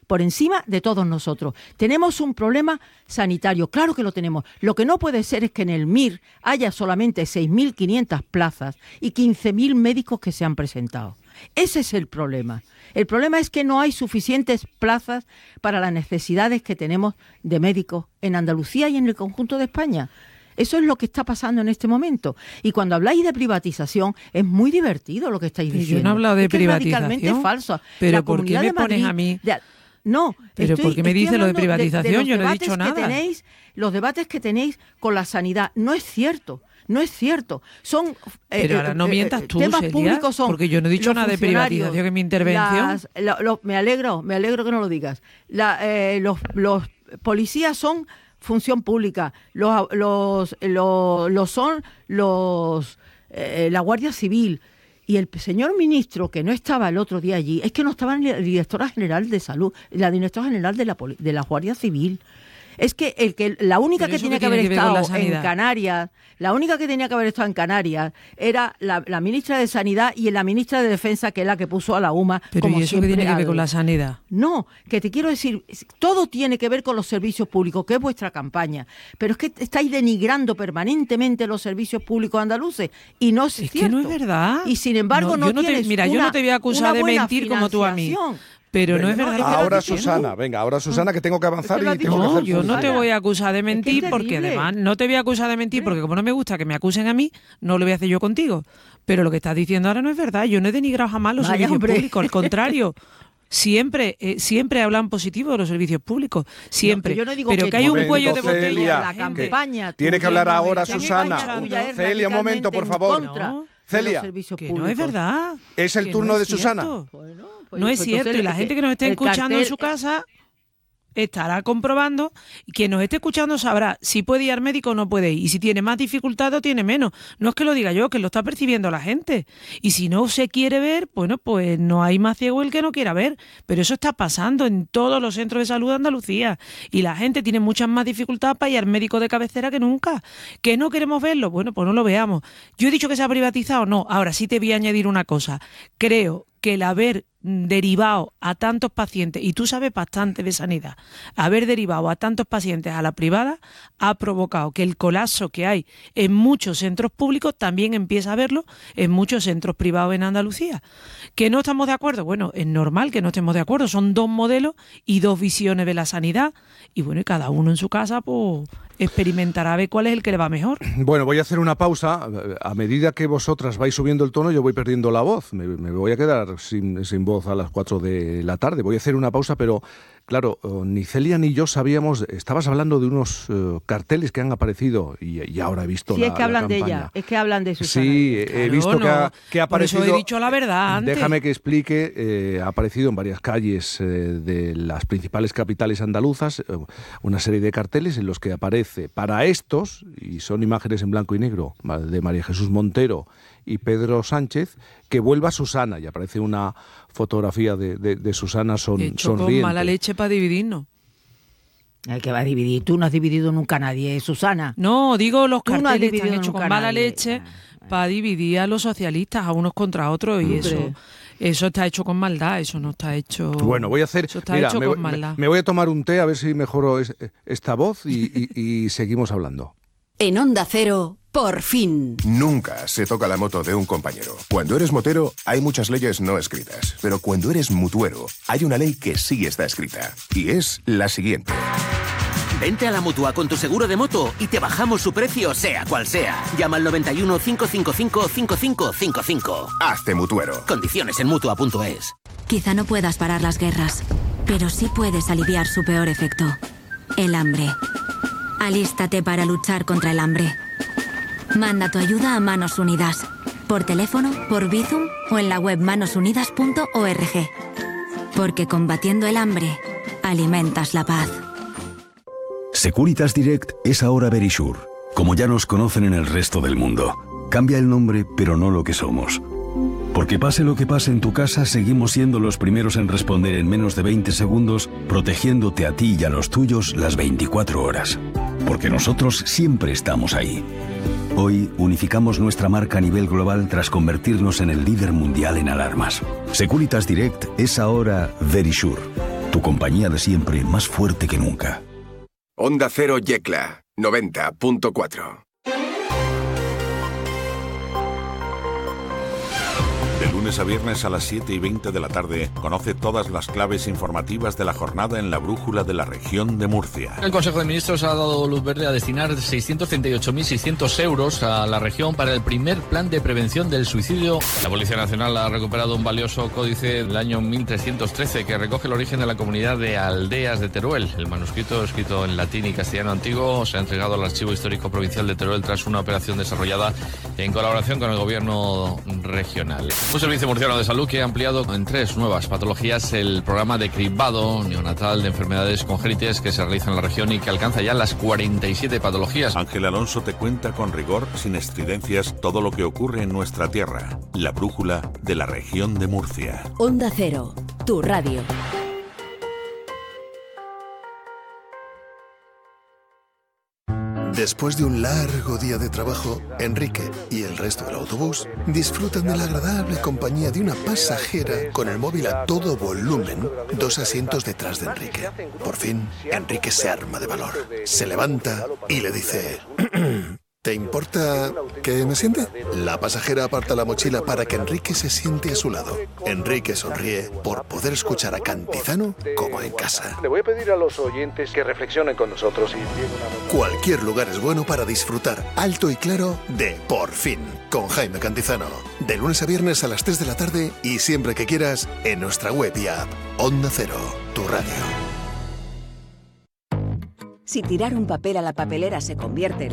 por encima de todos nosotros. Tenemos un problema sanitario, claro que lo tenemos. Lo que no puede ser es que en el MIR haya solamente 6.500 plazas y 15.000 médicos que se han presentado. Ese es el problema. El problema es que no hay suficientes plazas para las necesidades que tenemos de médicos en Andalucía y en el conjunto de España. Eso es lo que está pasando en este momento. Y cuando habláis de privatización, es muy divertido lo que estáis diciendo. Yo no he hablado de privatización. Es radicalmente falso. Pero ¿por qué me pones a mí? No. Pero ¿por qué me dices lo de privatización? Yo no he dicho nada. Los debates que tenéis con la sanidad, no es cierto. No es cierto. Son pero ahora no mientas tú, temas Celia, públicos son porque yo no he dicho nada de privatización en mi intervención. Me alegro que no lo digas. Los policías son función pública. Son la Guardia Civil. Y el señor ministro, que no estaba el otro día allí, es que no estaba ni la directora general de salud, la directora general de la Guardia Civil. Es que la única que tenía que haber estado en Canarias, era la ministra de Sanidad y la ministra de Defensa, que es la que puso a la UMA. Pero ¿y eso qué tiene que ver con la sanidad? No, que te quiero decir, todo tiene que ver con los servicios públicos, que es vuestra campaña. Pero es que estáis denigrando permanentemente los servicios públicos andaluces y no es cierto. Que no es verdad. Y sin embargo yo no te voy a acusar de mentir como tú a mí. Pero venga, no es verdad. Ahora Susana, que tengo que avanzar y tengo que hacer... Yo no te voy a acusar de mentir porque además no te voy a acusar de mentir porque como no me gusta que me acusen a mí, no lo voy a hacer yo contigo. Pero lo que estás diciendo ahora no es verdad. Yo no he denigrado jamás los servicios públicos, al contrario. Siempre hablan positivo de los servicios públicos, siempre. No, pero que hay un cuello de botella. La campaña. Tiene que hablar ahora Susana. Celia, un momento, por favor. Celia, que no es verdad. ¿Es el turno de Susana? No es cierto, y la gente que nos esté escuchando en su casa estará comprobando, y quien nos esté escuchando sabrá si puede ir al médico o no puede ir, y si tiene más dificultad o tiene menos. No es que lo diga yo, que lo está percibiendo la gente. Y si no se quiere ver, bueno, pues no hay más ciego el que no quiera ver. Pero eso está pasando en todos los centros de salud de Andalucía, y la gente tiene muchas más dificultades para ir al médico de cabecera que nunca. ¿Que no queremos verlo? Bueno, pues no lo veamos. ¿Yo he dicho que se ha privatizado? No. Ahora sí te voy a añadir una cosa. Creo que el haber derivado a tantos pacientes, y tú sabes bastante de sanidad, haber derivado a tantos pacientes a la privada ha provocado que el colapso que hay en muchos centros públicos también empieza a verlo en muchos centros privados en Andalucía. ¿Que no estamos de acuerdo? Bueno, es normal que no estemos de acuerdo, son dos modelos y dos visiones de la sanidad, y bueno, y cada uno en su casa pues experimentará a ver cuál es el que le va mejor. Bueno, voy a hacer una pausa. A medida que vosotras vais subiendo el tono, yo voy perdiendo la voz. Me voy a quedar sin voz a las 4 de la tarde. Voy a hacer una pausa, pero claro, ni Celia ni yo sabíamos. Estabas hablando de unos carteles que han aparecido y ahora he visto es que hablan de ella, es que hablan de Susana. Sí, he visto que ha aparecido. Por eso he dicho la verdad antes. Déjame que explique. Ha aparecido en varias calles de las principales capitales andaluzas una serie de carteles en los que aparece para estos, y son imágenes en blanco y negro, de María Jesús Montero y Pedro Sánchez, que vuelva Susana, y aparece una fotografía de Susana sonriente. Con mala leche para dividirnos. El que va a dividir, tú no has dividido nunca a nadie, Susana. No, digo los carteles están hechos con mala leche para dividir a los socialistas a unos contra otros, y eso está hecho con maldad, eso no está hecho... Bueno, voy a hacer... Eso está hecho con maldad. Me voy a tomar un té a ver si mejoro esta voz y seguimos hablando. En Onda Cero, por fin. Nunca se toca la moto de un compañero. Cuando eres motero, hay muchas leyes no escritas. Pero cuando eres mutuero, hay una ley que sí está escrita. Y es la siguiente. Vente a la Mutua con tu seguro de moto y te bajamos su precio, sea cual sea. Llama al 91 555 5555. Hazte mutuero. Condiciones en Mutua.es. Quizá no puedas parar las guerras, pero sí puedes aliviar su peor efecto, el hambre. Alístate para luchar contra el hambre. Manda tu ayuda a Manos Unidas, por teléfono, por Bizum o en la web manosunidas.org. Porque combatiendo el hambre, alimentas la paz. Securitas Direct es ahora Verisure, como ya nos conocen en el resto del mundo. Cambia el nombre, pero no lo que somos. Porque pase lo que pase en tu casa, seguimos siendo los primeros en responder en menos de 20 segundos, protegiéndote a ti y a los tuyos las 24 horas. Porque nosotros siempre estamos ahí. Hoy unificamos nuestra marca a nivel global tras convertirnos en el líder mundial en alarmas. Securitas Direct es ahora Verisure. Tu compañía de siempre más fuerte que nunca. Onda Cero Yecla, 90.4. De lunes a viernes a las 7:20 de la tarde, conoce todas las claves informativas de la jornada en la Brújula de la Región de Murcia. El Consejo de Ministros ha dado luz verde a destinar 638.600 euros a la región para el primer plan de prevención del suicidio. La Policía Nacional ha recuperado un valioso códice del año 1313 que recoge el origen de la comunidad de aldeas de Teruel. El manuscrito, escrito en latín y castellano antiguo, se ha entregado al Archivo Histórico Provincial de Teruel tras una operación desarrollada en colaboración con el Gobierno regional. Un servicio murciano de salud que ha ampliado en 3 nuevas patologías el programa de cribado neonatal de enfermedades congénitas que se realiza en la región y que alcanza ya las 47 patologías. Ángel Alonso te cuenta con rigor, sin excedencias, todo lo que ocurre en nuestra tierra. La Brújula de la Región de Murcia. Onda Cero, tu radio. Después de un largo día de trabajo, Enrique y el resto del autobús disfrutan de la agradable compañía de una pasajera con el móvil a todo volumen, 2 asientos detrás de Enrique. Por fin, Enrique se arma de valor, se levanta y le dice... ¿Te importa que me siente? La pasajera aparta la mochila para que Enrique se siente a su lado. Enrique sonríe por poder escuchar a Cantizano como en casa. Le voy a pedir a los oyentes que reflexionen con nosotros. Cualquier lugar es bueno para disfrutar alto y claro de Por Fin, con Jaime Cantizano. De lunes a viernes a las 3 de la tarde y siempre que quieras en nuestra web y app. Onda Cero, tu radio. Si tirar un papel a la papelera se convierte en